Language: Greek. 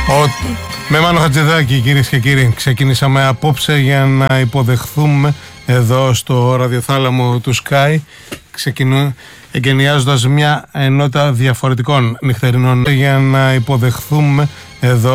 Με Μάνο Χατζηδάκη, κυρίες και κύριοι, ξεκινήσαμε απόψε για να υποδεχθούμε εδώ στο ραδιοθάλαμο του Sky, εγκαινιάζοντας μια ενότητα διαφορετικών νυχτερινών για να υποδεχθούμε εδώ